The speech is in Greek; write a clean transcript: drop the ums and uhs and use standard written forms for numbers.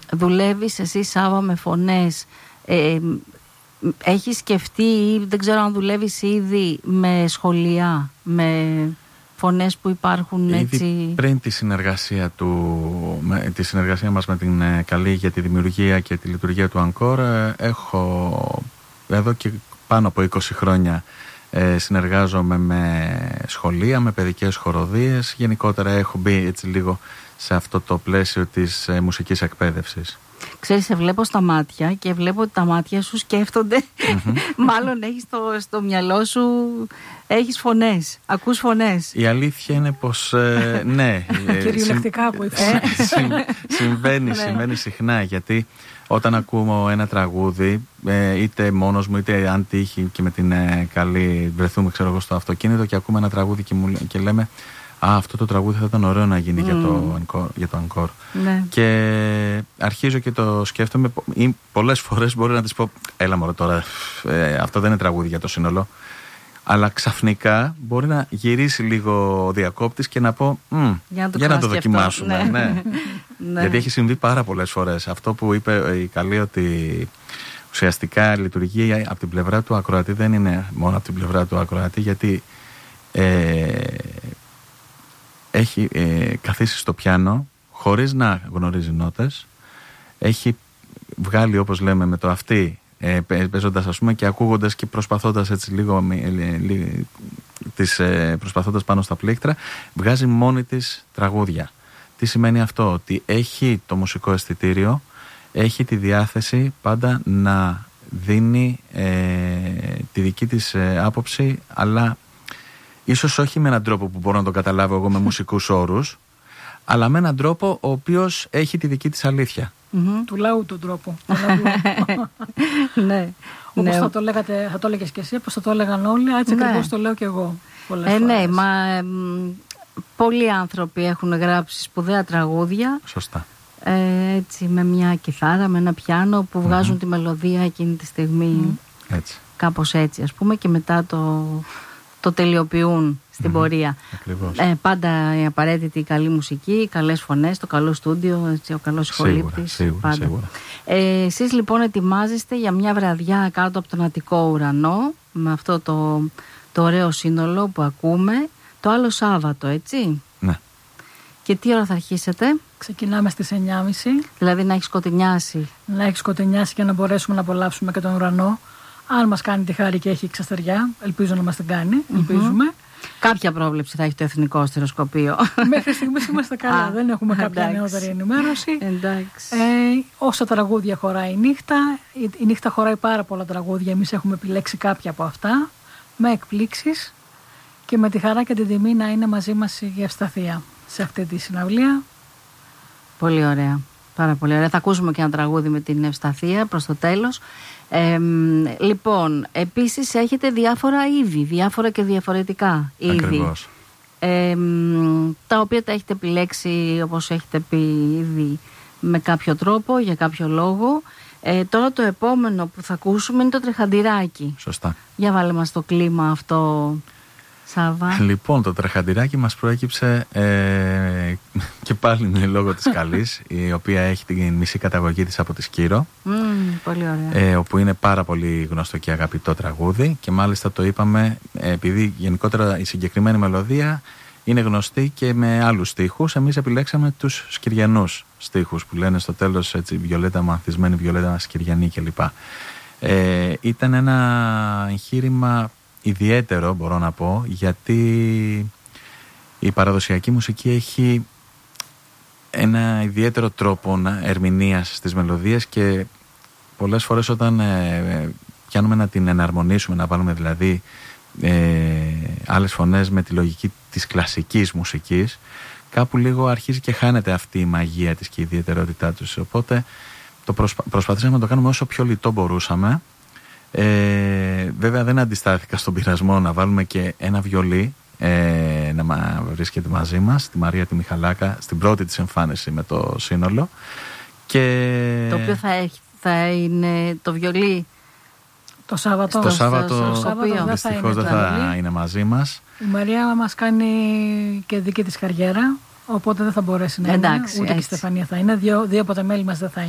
δουλεύεις εσύ, Σάβα, με φωνές? Έχεις σκεφτεί ή δεν ξέρω αν δουλεύεις ήδη με σχολεία, με φωνές που υπάρχουν έτσι? Ήδη πριν τη συνεργασία μας με την Καλή για τη δημιουργία και τη λειτουργία του Encore, έχω εδώ και πάνω από 20 χρόνια συνεργάζομαι με σχολεία, με παιδικές χοροδίες. Γενικότερα έχω μπει έτσι λίγο σε αυτό το πλαίσιο της μουσικής εκπαίδευσης. Ξέρεις, σε βλέπω στα μάτια και βλέπω ότι τα μάτια σου σκέφτονται. Μάλλον έχεις στο μυαλό σου, έχεις φωνές, ακούς φωνές. Η αλήθεια είναι πως ναι. Κυριολεκτικά από συμβαίνει συχνά, γιατί όταν ακούω ένα τραγούδι, είτε μόνος μου είτε αν τύχει και με την Καλή βρεθούμε, ξέρω εγώ, στο αυτοκίνητο και ακούμε ένα τραγούδι και λέμε αυτό το τραγούδι θα ήταν ωραίο να γίνει για το Encore. Ναι. Και αρχίζω και το σκέφτομαι, ή πολλές φορές μπορεί να της πω έλα μωρέ τώρα, αυτό δεν είναι τραγούδι για το σύνολο. Αλλά ξαφνικά μπορεί να γυρίσει λίγο ο διακόπτης και να πω για να το δοκιμάσουμε. Ναι. Ναι. Γιατί έχει συμβεί πάρα πολλές φορές. Αυτό που είπε η Καλή, ότι ουσιαστικά λειτουργεί από την πλευρά του ακροατή, δεν είναι μόνο από την πλευρά του ακροατή, γιατί έχει καθίσει στο πιάνο χωρίς να γνωρίζει νότες, έχει βγάλει, όπως λέμε, με το αυτί, παίζοντας ας πούμε και ακούγοντας και προσπαθώντας έτσι λίγο προσπαθώντας πάνω στα πλήκτρα, βγάζει μόνη της τραγούδια. Τι σημαίνει αυτό? Ότι έχει το μουσικό αισθητήριο, έχει τη διάθεση πάντα να δίνει τη δική της άποψη, αλλά ίσως όχι με έναν τρόπο που μπορώ να τον καταλάβω εγώ με μουσικούς όρους, αλλά με έναν τρόπο ο οποίος έχει τη δική της αλήθεια. Του λαού τον τρόπο. Ναι. Όπως θα το έλεγες και εσύ, όπως θα το έλεγαν όλοι, έτσι ακριβώς το λέω και εγώ πολλές φορές. Ναι, πολλοί άνθρωποι έχουν γράψει σπουδαία τραγούδια. Σωστά. Έτσι, με μια κιθάρα, με ένα πιάνο που βγάζουν τη μελωδία εκείνη τη στιγμή. Έτσι. Κάπως έτσι, ας πούμε, και μετά το τελειοποιούν στην πορεία. Πάντα η απαραίτητη καλή μουσική, καλές φωνές, το καλό στούντιο, έτσι, ο καλός ηχολήπτης. Σίγουρα. Εσείς λοιπόν ετοιμάζεστε για μια βραδιά κάτω από τον Αττικό ουρανό, με αυτό το ωραίο σύνολο που ακούμε, το άλλο Σάββατο, έτσι? Ναι. Και τι ώρα θα αρχίσετε? Ξεκινάμε στις 9.30. Δηλαδή να έχει σκοτεινιάσει. Να έχει σκοτεινιάσει και να μπορέσουμε να απολαύσουμε και τον ουρανό. Αν μας κάνει τη χάρη και έχει εξαστεριά, ελπίζω να μας την κάνει, ελπίζουμε. Κάποια πρόβλεψη θα έχει το Εθνικό Αστεροσκοπείο. Μέχρι στιγμής είμαστε καλά, δεν έχουμε κάποια νεότερη ενημέρωση. Όσα τραγούδια χωράει η νύχτα, η νύχτα χωράει πάρα πολλά τραγούδια, εμείς έχουμε επιλέξει κάποια από αυτά, με εκπλήξεις και με τη χαρά και την τιμή να είναι μαζί μας η Ευσταθία σε αυτή τη συναυλία. Πολύ ωραία, πάρα πολύ ωραία. Θα ακούσουμε και ένα τραγούδι με την Ευσταθία προς το τέλος. Λοιπόν, επίσης έχετε διάφορα είδη, διάφορα και διαφορετικά είδη. Ακριβώς. Τα οποία τα έχετε επιλέξει, όπως έχετε πει ήδη, με κάποιο τρόπο, για κάποιο λόγο. Τώρα το επόμενο που θα ακούσουμε είναι το τρεχαντηράκι. Οποία Για βάλε μας το κλίμα αυτό, Σάβα. Λοιπόν, το τρεχαντηράκι μας προέκυψε και πάλι λόγω της Καλής, η οποία έχει την μισή καταγωγή της από τη Σκύρο. Πολύ ωραία. Όπου είναι πάρα πολύ γνωστό και αγαπητό τραγούδι, και μάλιστα το είπαμε επειδή γενικότερα η συγκεκριμένη μελωδία είναι γνωστή και με άλλους στίχους. Εμείς επιλέξαμε τους σκυριανούς στίχους που λένε στο τέλος έτσι, Βιολέτα μου ανθισμένη, Βιολέτα σκυριανή κλπ. Ήταν ένα εγχείρημα ιδιαίτερο, μπορώ να πω, γιατί η παραδοσιακή μουσική έχει ένα ιδιαίτερο τρόπο ερμηνείας στις μελωδίες, και πολλές φορές όταν πιάνουμε να την εναρμονίσουμε, να βάλουμε δηλαδή άλλες φωνές με τη λογική της κλασικής μουσικής, κάπου λίγο αρχίζει και χάνεται αυτή η μαγεία της και η ιδιαιτερότητά τους. Οπότε προσπαθήσαμε να το κάνουμε όσο πιο λιτό μπορούσαμε. Βέβαια δεν αντιστάθηκα στον πειρασμό να βάλουμε και ένα βιολί να βρίσκεται μαζί μας, τη Μαρία τη Μιχαλάκα, στην πρώτη της εμφάνιση με το σύνολο. Και το οποίο θα είναι το βιολί το Σάββατο. Το Σάββατο δυστυχώς δεν θα είναι μαζί μας. Η Μαρία μας κάνει και δική της καριέρα, οπότε δεν θα μπορέσει να είναι. Ούτε και η Στεφανία θα είναι. Δύο από τα μέλη μας δεν θα είναι.